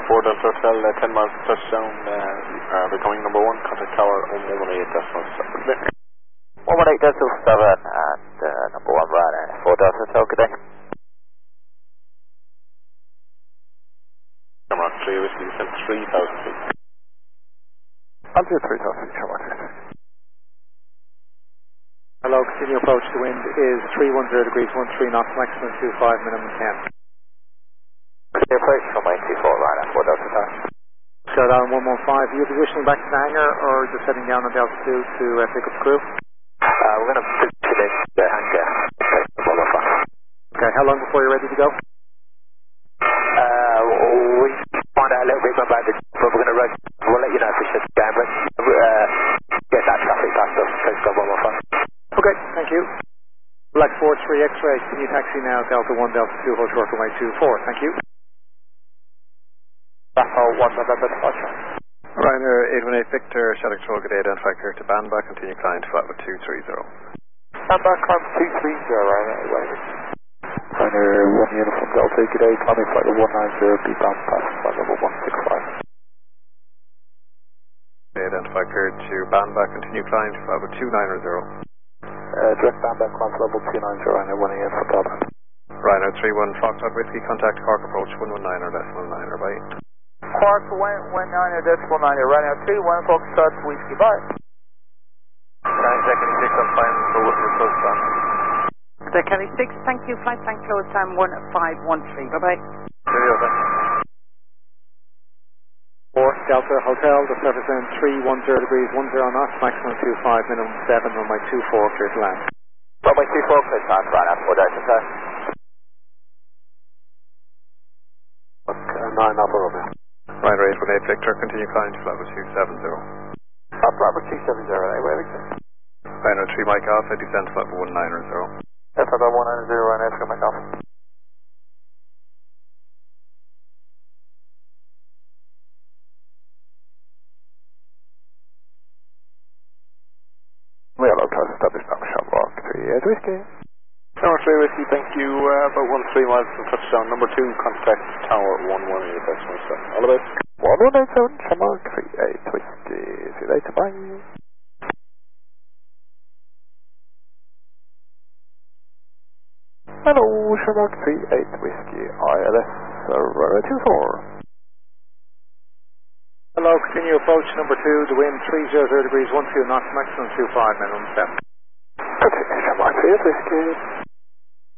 4 Delta Hotel, 10 miles to touchdown, becoming number 1, contact tower 118.7. 118.7 and number 1 Ryanair, 4 Delta Hotel, good day. Shamrock 3 Whiskey, descent 3,000 feet. Altitude 3,000 feet, Shamrock 3. Hello, continue approach, the wind is 310 degrees, 13 knots, maximum 25, minimum 10. Continue approach, runway 24, Ryanair, 4 Delta Hotel. Scout Island 115, are you positioning back to the hangar or just heading down on the altitude to pick up the crew? We're going to position in the hangar. Okay, how long before you're ready to go? We find out a little bit more about the but we're going to run. We'll let you know if we should down, but get that traffic past us. Coast Guard 115. Okay, thank you. Black 43 X-ray, can you taxi now, Delta 1, Delta 2, hold short runway 24, thank you. Bravo 1, November departure. Ryanair 818 Victor, Shelly Control, good day, identify clear to Banba, continue climb to flight with 230. Banba, climb 230, Ryanair 818. Ryanair 1 Uniform Delta, good day, climbing flight with 190, be bound past flight level 165. Identify clear to Banba, continue climb to flight with 290. Direct Banba, climb to level 290, Ryanair 1 Uniform Delta. Ryanair 31 Foxtrot Whiskey, contact Cork approach 119 or decimal 9 or bye. Cork 119 or decimal 9 or Ryanair 31 Foxtrot Whiskey, bye. 9 seconds, 6 on time, so what's your close time? The Kelly 6, thank you, flight time close time 1513, bye bye. Cheerio then. 4 Delta Hotel, the surface end 310 degrees, 10 knots, maximum 25, minimum 7, runway 24, clear to land. Runway 24, clear to land, Ryanair 4 Delta Hotel. 9 Alpha Romeo. Ryanair 818 Victor, continue climb to flight with 270. Bravo 270, where Victor? Ryanair 3 Mike Alpha, descend to flight with 190. Delta 190, Ryanair 3 Mike Alpha. We are local established now, Shamrock 38 Whiskey. Shamrock 3 Whiskey, thank you, about 13 miles to touchdown, number 2, contact tower 118.7. All the best. 1187, Shamrock 38 Whiskey. See you later, bye. Hello, Shamrock 38 Whiskey, ILS 24. Hello, continue approach, number 2, the wind 300 degrees, 12 knots, maximum 25, minimum 7. Continue, Shamrock 38 Whiskey.